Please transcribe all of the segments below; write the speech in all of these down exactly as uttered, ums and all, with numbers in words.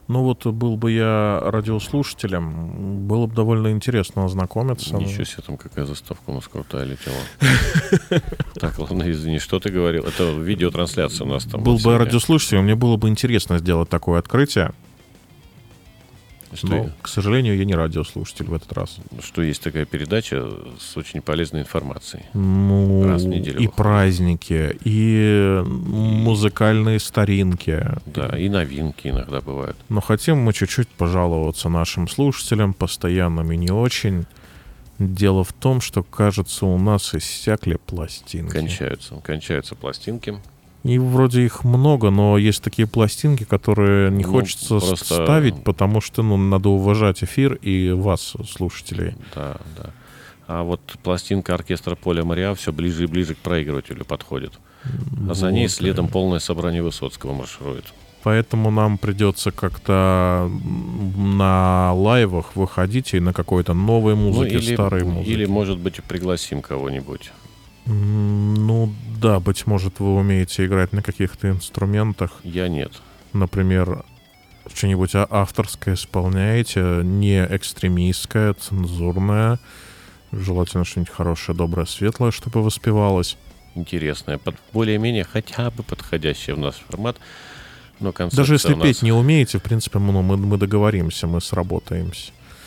Ну вот был бы я радиослушателем, было бы довольно интересно ознакомиться. Ничего себе, там какая заставка у нас крутая летела. Так, ладно, извини, что ты говорил? Это видеотрансляция у нас там. Был бы радиослушателем, мне было бы интересно сделать такое открытие. Что Но, я? к сожалению, я не радиослушатель в этот раз. Что есть такая передача с очень полезной информацией. Ну, Раз в неделю и выходит. праздники, и музыкальные старинки. Да, и новинки иногда бывают. Но хотим мы чуть-чуть пожаловаться нашим слушателям, постоянным и не очень. Дело в том, что, кажется, у нас иссякли пластинки. Кончаются, кончаются пластинки. И вроде их много, но есть такие пластинки, которые не Ну, хочется просто- ставить, потому что ну, надо уважать эфир и вас, слушателей. Да, да. А вот пластинка оркестра Поля Мариа все ближе и ближе к проигрывателю подходит. А за ней Вот, следом полное собрание Высоцкого марширует. Поэтому нам придется как-то на лайвах выходить и на какой-то новой музыке, Ну, или, старой музыке. или, может быть, пригласим кого-нибудь. М, Ну да, быть может, вы умеете играть на каких-то инструментах. Я нет. Например, что-нибудь а- авторское исполняете, не экстремистское, цензурное. Желательно что-нибудь хорошее, доброе, светлое, чтобы воспевалось. Интересное, под более-менее хотя бы подходящий в наш формат. Но концепция Даже если у нас, петь не умеете, в принципе, ну, мы, мы договоримся, мы сработаемся.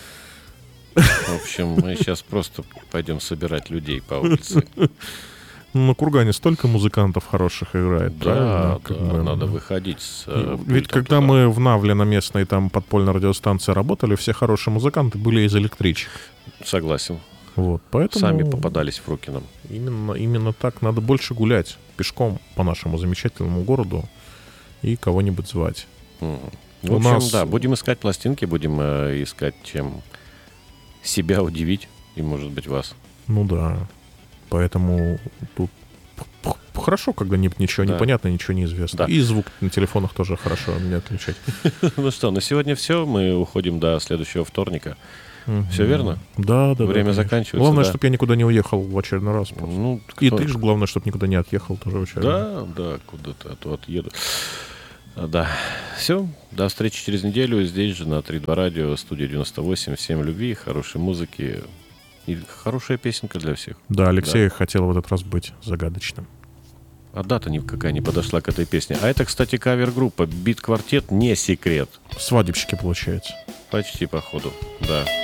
в общем, мы сейчас просто пойдем собирать людей по улице. Ну, на кургане столько музыкантов хороших играет, Да, правильно? да, Как бы, надо ну. выходить с э, Ведь пультом когда туда. мы в Навле на местной там подпольной радиостанции работали, все хорошие музыканты были из электричек. Согласен. Вот, поэтому Сами попадались в руки нам. Именно, именно так. Надо больше гулять пешком по нашему замечательному городу и кого-нибудь звать. Мгм. В У общем, нас- да, будем искать пластинки, будем э, искать, чем себя удивить и, может быть, вас. Ну да. Поэтому тут п- п- хорошо, когда не- ничего Да. не понятно, ничего не известно. Да. И звук на телефонах тоже хорошо не отличать. Ну что, на сегодня все. Мы уходим до следующего вторника. Все верно? Да, да. да, Время конечно. заканчивается, Главное, да. чтобы я никуда не уехал в очередной раз. просто. Ну, И кто- ты же, главное, чтобы никуда не отъехал тоже в очередной раз. Да, да, куда-то, а то отъеду. А, Да. Все. До встречи через неделю. Здесь же на три два радио, студия девяносто восемь. Всем любви, хорошей музыки и хорошая песенка для всех. Да, Алексей хотел в этот раз быть загадочным. А дата никакая не подошла к этой песне. А это, кстати, кавер-группа. Бит-квартет не секрет. Свадебщики, получается. Почти, походу. Да.